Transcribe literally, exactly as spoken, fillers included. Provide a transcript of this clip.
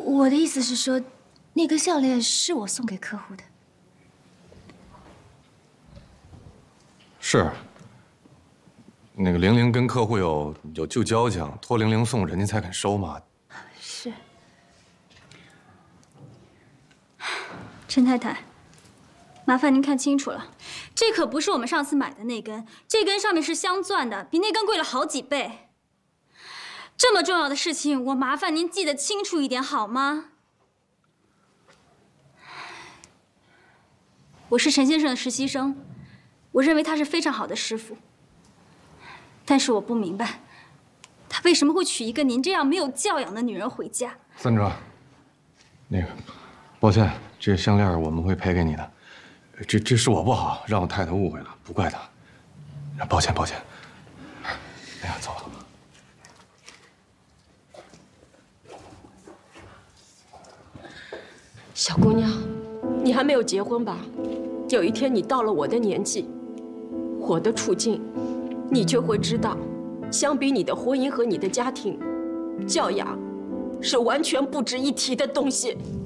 我的意思是说，那根项链是我送给客户的。 是。那个玲玲跟客户有有旧交情，托玲玲送，人家才肯收嘛。 是。 陈太太，麻烦您看清楚了，这可不是我们上次买的那根，这根上面是镶钻的，比那根贵了好几倍。这么重要的事情，我麻烦您记得清楚一点好吗？我是陈先生的实习生，我认为他是非常好的师傅。但是我不明白，他为什么会娶一个您这样没有教养的女人回家？ 三哲，那个，抱歉，这项链我们会赔给你的。这这是我不好，让我太太误会了，不怪她。抱歉，抱歉。哎呀，走了。 小姑娘，你还没有结婚吧？有一天你到了我的年纪，我的处境。你就会知道，相比你的婚姻和你的家庭，教养是完全不值一提的东西。